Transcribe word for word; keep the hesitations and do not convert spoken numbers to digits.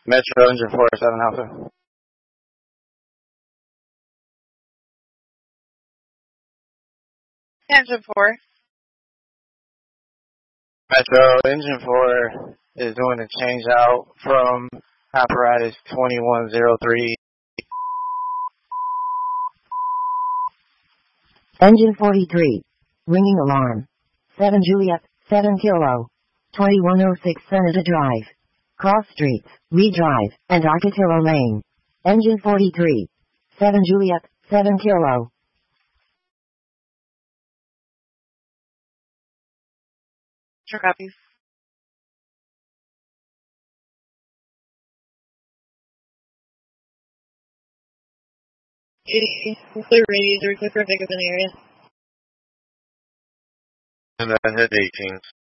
Metro engine four seven Alpha. Engine four. Metro engine four is doing a change out from apparatus twenty-one oh three. Engine forty-three. Ringing alarm. seven Juliet, seven Kilo. twenty-one oh six Senator Drive. Cross streets, Lee Drive, and Arcatilo Lane. Engine forty-three. seven Juliet, seven Kilo. Sure copies. eighty, clear radiator, clear for pickup in the area. And then hit eighteen.